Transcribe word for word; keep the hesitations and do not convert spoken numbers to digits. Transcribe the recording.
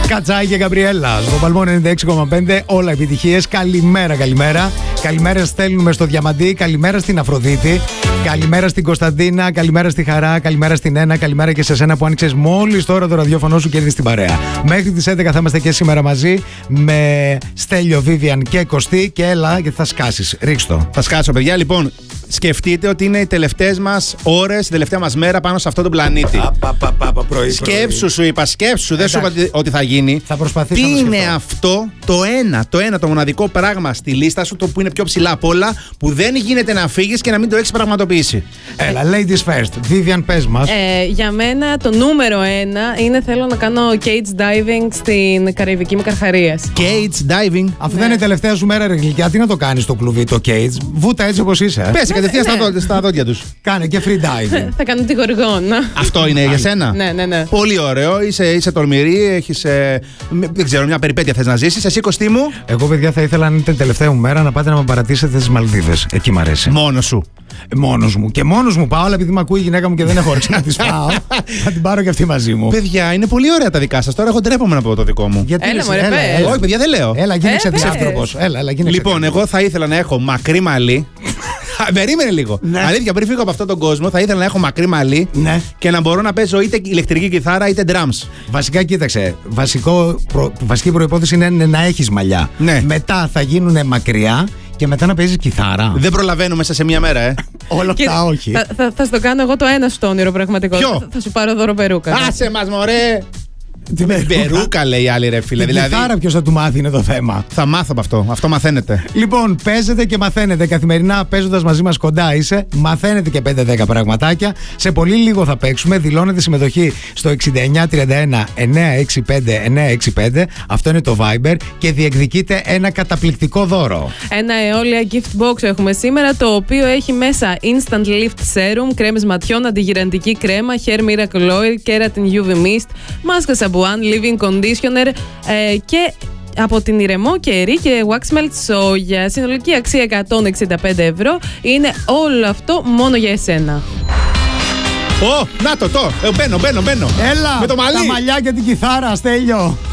Κατσάι και Γκαμπριέλα στο Παλμό ενενήντα έξι κόμμα πέντε. Όλα επιτυχίες. Καλημέρα, καλημέρα. Καλημέρα στέλνουμε στο Διαμαντή. Καλημέρα στην Αφροδίτη. Καλημέρα στην Κωνσταντίνα. Καλημέρα στη Χαρά. Καλημέρα στην Ένα. Καλημέρα και σε σένα που άνοιξες μόλις τώρα το ραδιόφωνο σου και έρθεις στην παρέα. Μέχρι τις έντεκα θα είμαστε και σήμερα μαζί με Στέλιο, Βίβιαν και Κωστή. Και έλα και θα σκάσεις. Ρίξτο. Θα σκάσω, παιδιά. Λοιπόν, σκεφτείτε ότι είναι οι τελευταίες μας ώρες, η τελευταία μας μέρα πάνω σε αυτόν τον πλανήτη. Α, πα, πα, πα, πα, πρωί, σκέψου πρωί. σου, είπα, σκέψου, δεν σου είπα ότι, ότι θα γίνει. Θα προσπαθήσω. Τι να είναι σκεφτώ. αυτό το ένα, το ένα, το μοναδικό πράγμα στη λίστα σου, το που είναι πιο ψηλά απ' όλα, που δεν γίνεται να φύγεις και να μην το έχεις πραγματοποιήσει. Έλα, ladies first. Vivian, πες μας. Ε, για μένα το νούμερο ένα είναι θέλω να κάνω cage diving στην Καραϊβική με Καρχαρίας. Cage diving. Αφού δεν είναι η τελευταία σου μέρα, ρε γλυκιά, τι να το κάνεις στο κλουβί, το cage. Βούτα έτσι όπως είσαι. ε. Πες κατευθείαν ναι. στα, δόντια, στα δόντια τους. Κάνε και free diving. Θα κάνω τη γοργόνα. Αυτό είναι για σένα. Ναι, ναι, ναι. Πολύ ωραίο. Είσαι, είσαι τολμηρή, έχεις. Ε, δεν ξέρω, μια περιπέτεια θες να ζήσεις. Εσύ, Κωστή μου. Εγώ, παιδιά, θα ήθελα αν είναι την τελευταία μου μέρα να πάτε να με παρατήσετε τις Μαλδίβες. Εκεί μ' αρέσει. Μόνο σου. Μόνος μου. Και μόνος μου πάω, αλλά επειδή με ακούει η γυναίκα μου και δεν έχω όρεξη να τη πάω, θα την πάρω και αυτή μαζί μου. Παιδιά, είναι πολύ ωραία τα δικά σας. Τώρα εγώ ντρέπομαι να πω το δικό μου. Γιατί Έλα, εσύ, μωρέ, πες. έλα, Όχι, παιδιά, δεν λέω. έλα, γίνε Ε, ξεδιάνθρωπος. Έλα, έλα, γίνε Λοιπόν, ξεδιάνθρωπος. εγώ θα ήθελα να έχω μακρύ μαλλί. Περίμενε λίγο. Ναι. Αλήθεια, πριν φύγω από αυτόν τον κόσμο, θα ήθελα να έχω μακρύ μαλλί Ναι. και να μπορώ να παίζω είτε ηλεκτρική κιθάρα είτε drums. Βασικά, κοίταξε. Βασικό, προ, βασική προϋπόθεση είναι να έχεις μαλλιά. Ναι. Μετά θα γίνουν μακριά και μετά να παίζεις κιθάρα. Δεν προλαβαίνω μέσα σε μία μέρα, ε. Όλα Και αυτά όχι. Θα, θα, θα στο κάνω εγώ το ένα στο όνειρο πραγματικό. Ποιο? Θα, θα σου πάρω δώρο περούκα. Άσε μας, μωρέ! Την Περούκα, λέει η άλλη, ρε φίλε. Την Δηλαδή, κιθάρα ποιος θα του μάθει είναι το θέμα. θα μάθω από αυτό. Αυτό μαθαίνετε. Λοιπόν, παίζετε και μαθαίνετε καθημερινά παίζοντας μαζί μας κοντά είσαι. Μαθαίνετε και πέντε δέκα πραγματάκια. Σε πολύ λίγο θα παίξουμε. Δηλώνετε συμμετοχή στο εξήντα εννιά τριάντα ένα εννιακόσια εξήντα πέντε εννιακόσια εξήντα πέντε. Αυτό είναι το Viber. Και διεκδικείτε ένα καταπληκτικό δώρο. Ένα Εόλια gift box έχουμε σήμερα, το οποίο έχει μέσα Instant Lift Serum, κρέμες ματιών, αντιγυραντική κρέμα, Hair Miracle Oil, Keratin γιου βι Mist, μάσκα σαμπουάν, Living Conditioner ε, και από την Ηρεμό Κερί και Wax Melt Σόγια. Συνολική αξία εκατόν εξήντα πέντε ευρώ. Είναι όλο αυτό μόνο για εσένα. Ω, να το, το. Ε, μπαίνω, μπαίνω, μπαίνω. Έλα! Με το μαλλί. Τα μαλλιά και την κιθάρα, Στέλιο.